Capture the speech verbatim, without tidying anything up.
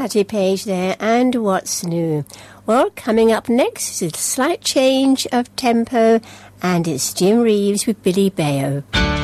Patti Page there, and What's New? Well, coming up next is a slight change of tempo, and it's Jim Reeves with Billy Bayo.